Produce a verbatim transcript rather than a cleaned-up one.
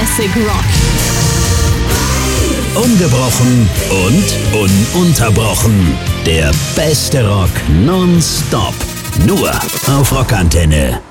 Classic Rock. Ungebrochen und ununterbrochen. Der beste Rock nonstop. Nur auf Rockantenne.